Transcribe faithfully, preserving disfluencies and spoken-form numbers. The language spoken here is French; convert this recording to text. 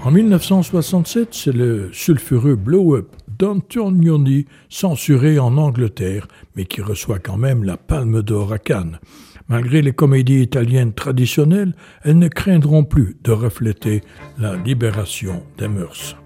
En dix-neuf cent soixante-sept, c'est le sulfureux blow-up d'Antonioni, censuré en Angleterre, mais qui reçoit quand même la Palme d'Or à Cannes. Malgré les comédies italiennes traditionnelles, elles ne craindront plus de refléter la libération des mœurs.